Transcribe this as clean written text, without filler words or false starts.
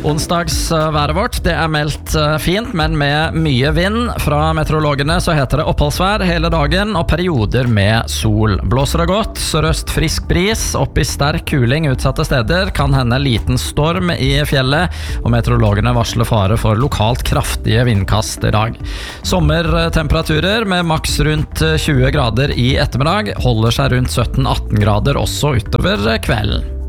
Onsdagsværet vårt, det meldt fint, men med mye vind. Fra meteorologene så heter det oppholdsvær hele dagen og perioder med sol. Blåser det godt, sørøst frisk bris, opp i sterk kuling utsatte steder, kan hende liten storm i fjellet, og meteorologene varsler fare for lokalt kraftige vindkast i dag. Sommertemperaturer med maks rundt 20 grader i ettermiddag, holder seg rundt 17-18 grader også utover kvelden.